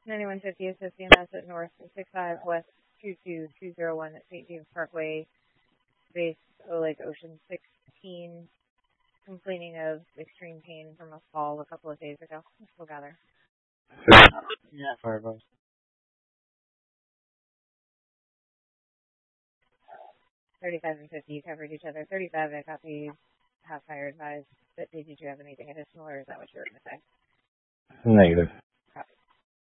9150 is CMS at North 65 West 22201 at St. James Parkway, base Lake Ocean 16, complaining of extreme pain from a fall a couple of days ago. Still got her. Yeah, Fireball. 35 and 50, you covered each other. 35, I copy half fire advised. But did you have anything additional, or is that what you were going to say? Negative.